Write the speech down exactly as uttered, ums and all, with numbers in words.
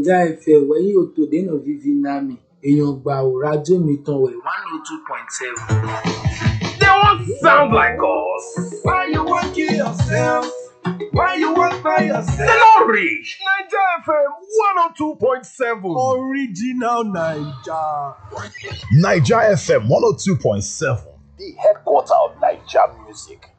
Naija F M wẹ̀yìn òtò dènà vivi nami èèyàn gbà ò rájò mi tán wẹ̀ one oh two point seven. They won't sound like us. Why you want kill yourself? Why you want by yourself? They not reach. Naija F M one oh two point seven. Original Naija. Naija F M one oh two point seven, the headquarter of Naija music.